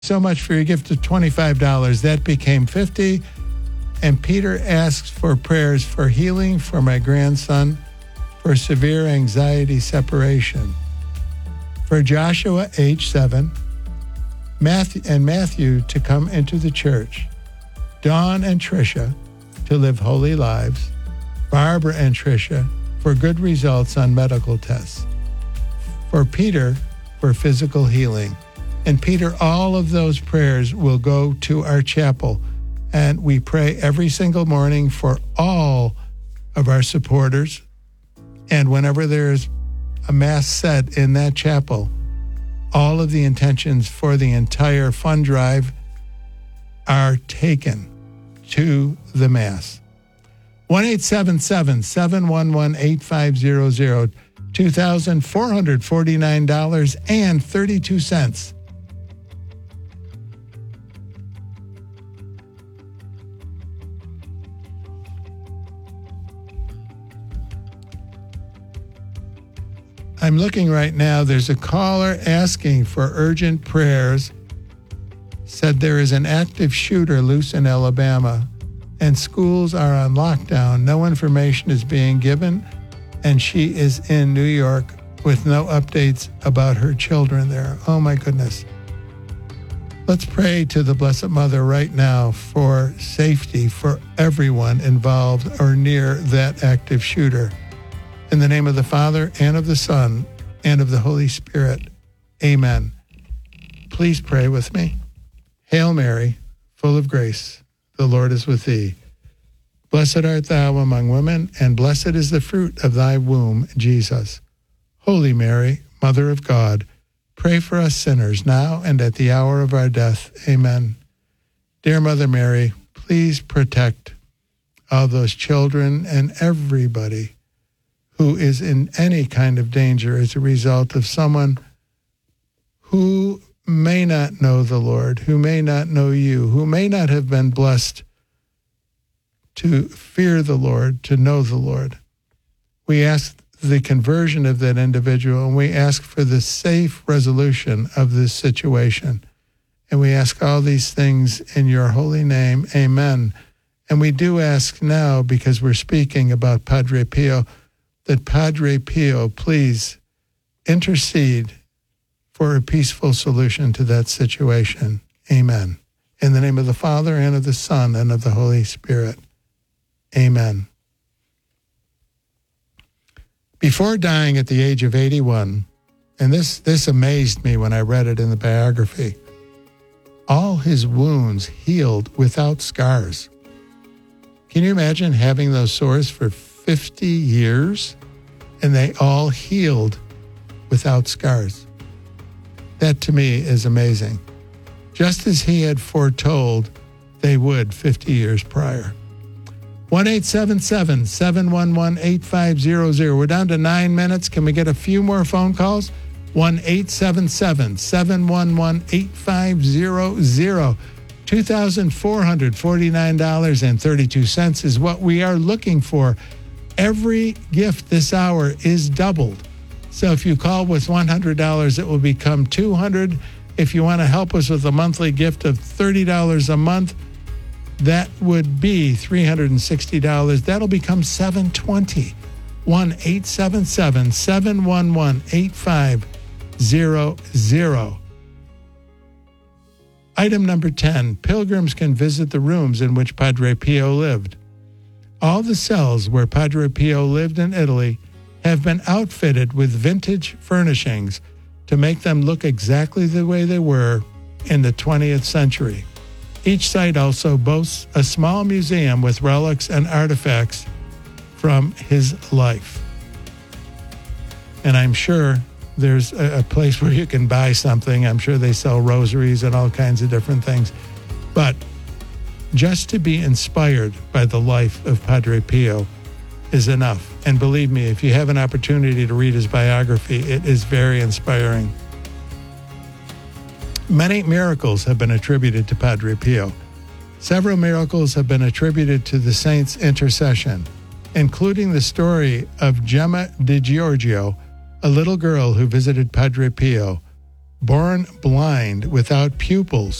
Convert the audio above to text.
so much for your gift of $25. That became $50. And Peter asks for prayers for healing for my grandson, for severe anxiety separation. For Joshua, age 7, Matthew to come into the church. Dawn and Tricia to live holy lives. Barbara and Tricia for good results on medical tests. For Peter, for physical healing. And Peter, all of those prayers will go to our chapel. And we pray every single morning for all of our supporters. And whenever there's a mass said in that chapel, all of the intentions for the entire fund drive are taken to the mass. 1-877-711-8500, $2,449.32. I'm looking right now. There's a caller asking for urgent prayers. Said there is an active shooter loose in Alabama and schools are on lockdown. No information is being given, and she is in New York with no updates about her children there. Oh my goodness. Let's pray to the Blessed Mother right now for safety for everyone involved or near that active shooter. In the name of the Father, and of the Son, and of the Holy Spirit. Amen. Please pray with me. Hail Mary, full of grace, the Lord is with thee. Blessed art thou among women, and blessed is the fruit of thy womb, Jesus. Holy Mary, Mother of God, pray for us sinners now and at the hour of our death. Amen. Dear Mother Mary, please protect all those children and everybody who is in any kind of danger as a result of someone who may not know the Lord, who may not know you, who may not have been blessed to fear the Lord, to know the Lord. We ask the conversion of that individual, and we ask for the safe resolution of this situation. And we ask all these things in your holy name. Amen. And we do ask now, because we're speaking about Padre Pio, that Padre Pio please intercede for a peaceful solution to that situation. Amen. In the name of the Father, and of the Son, and of the Holy Spirit. Amen. Before dying at the age of 81, and this amazed me when I read it in the biography, all his wounds healed without scars. Can you imagine having those sores for 50 years, and they all healed without scars? That to me is amazing. Just as he had foretold they would 50 years prior. 1-877-711-8500. We're down to 9 minutes. Can we get a few more phone calls? 1-877-711-8500. $2,449.32 is what we are looking for. Every gift this hour is doubled. So if you call with $100, it will become $200. If you want to help us with a monthly gift of $30 a month, that would be $360. That'll become $720. 1-877-711-8500. Item number 10, pilgrims can visit the rooms in which Padre Pio lived. All the cells where Padre Pio lived in Italy have been outfitted with vintage furnishings to make them look exactly the way they were in the 20th century. Each site also boasts a small museum with relics and artifacts from his life. And I'm sure there's a place where you can buy something. I'm sure they sell rosaries and all kinds of different things. But just to be inspired by the life of Padre Pio is enough. And believe me, if you have an opportunity to read his biography, it is very inspiring. Many miracles have been attributed to Padre Pio. Several miracles have been attributed to the saint's intercession, including the story of Gemma Di Giorgio, a little girl who visited Padre Pio born blind without pupils.